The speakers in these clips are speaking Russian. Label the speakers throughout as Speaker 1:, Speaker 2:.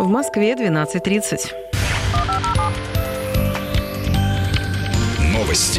Speaker 1: В Москве 12:30.
Speaker 2: Новости.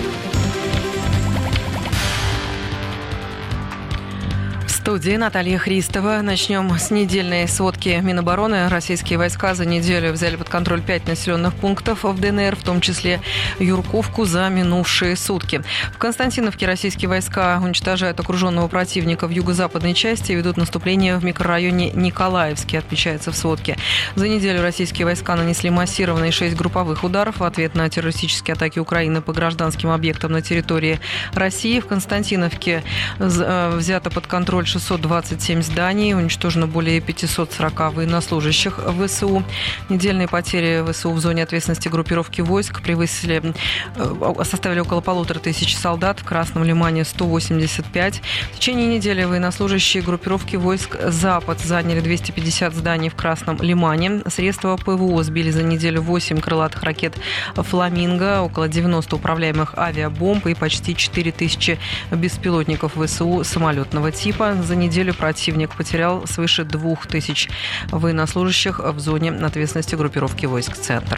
Speaker 1: В студии Наталья Христова. Начнем с недельной сводки Минобороны. Российские войска за неделю взяли под контроль 5 населенных пунктов в ДНР, в том числе Юрковку, за минувшие сутки. В Константиновке российские войска уничтожают окруженного противника в юго-западной части и ведут наступление в микрорайоне Николаевский, отмечается в сводке. За неделю российские войска нанесли массированные 6 групповых ударов в ответ на террористические атаки Украины по гражданским объектам на территории России. В Константиновке взято под контроль 627 зданий, уничтожено более 540 военнослужащих ВСУ. Недельные потери ВСУ в зоне ответственности группировки войск составили около 1500 солдат, в Красном Лимане 185. В течение недели военнослужащие группировки войск «Запад» заняли 250 зданий в Красном Лимане. Средства ПВО сбили за неделю 8 крылатых ракет «Фламинго», около 90 управляемых авиабомб и почти 4000 беспилотников ВСУ самолетного типа. За неделю противник потерял свыше 2000 военнослужащих в зоне ответственности группировки войск «Центр».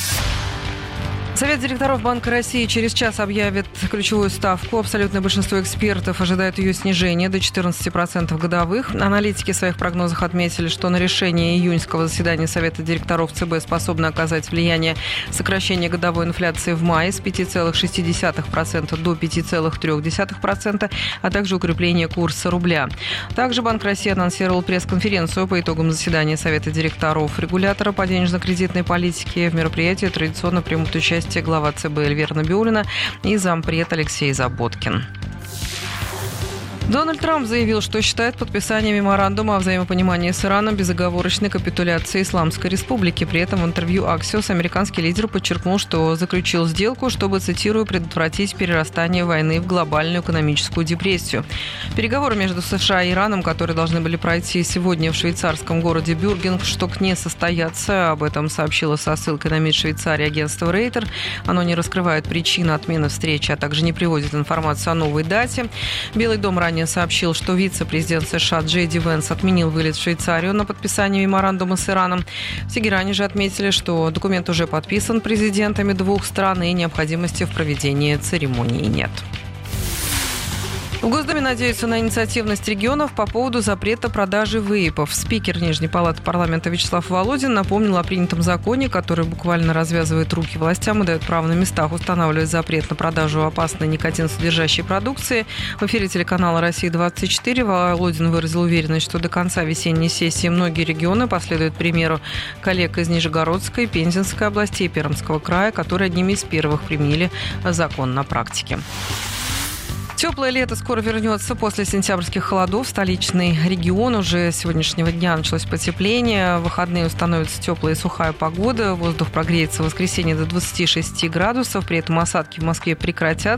Speaker 1: Совет директоров Банка России через час объявит ключевую ставку. Абсолютное большинство экспертов ожидает ее снижения до 14% годовых. Аналитики в своих прогнозах отметили, что на решение июньского заседания Совета директоров ЦБ способно оказать влияние сокращения годовой инфляции в мае с 5,6% до 5,3%, а также укрепление курса рубля. Также Банк России анонсировал пресс-конференцию по итогам заседания Совета директоров регулятора по денежно-кредитной политике. В мероприятии традиционно примут участие глава ЦБ Эльвира Набиуллина и зампред Алексей Заботкин. Дональд Трамп заявил, что считает подписание меморандума о взаимопонимании с Ираном безоговорочной капитуляцией Исламской Республики. При этом в интервью Axios американский лидер подчеркнул, что заключил сделку, чтобы, цитирую, предотвратить перерастание войны в глобальную экономическую депрессию. Переговоры между США и Ираном, которые должны были пройти сегодня в швейцарском городе Бюргенгшток, не состоятся. Об этом сообщила со ссылкой на МИД Швейцарии агентство Рейтер. Оно не раскрывает причины отмены встречи, а также не приводит информацию о новой дате. Белый дом ранее сообщил, что вице-президент США Джей Ди Венс отменил вылет в Швейцарию на подписание меморандума с Ираном. В Тегеране же отметили, что документ уже подписан президентами двух стран и необходимости в проведении церемонии нет. В Госдуме надеются на инициативность регионов по поводу запрета продажи вейпов. Спикер Нижней палаты парламента Вячеслав Володин напомнил о принятом законе, который буквально развязывает руки властям и дает право на местах устанавливать запрет на продажу опасной никотинсодержащей продукции. В эфире телеканала «Россия-24» Володин выразил уверенность, что до конца весенней сессии многие регионы последуют примеру коллег из Нижегородской, Пензенской областей и Пермского края, которые одними из первых применили закон на практике. Теплое лето скоро вернется после сентябрьских холодов. Столичный регион уже с сегодняшнего дня началось потепление. В выходные установится теплая и сухая погода. Воздух прогреется в воскресенье до 26 градусов. При этом осадки в Москве прекратятся.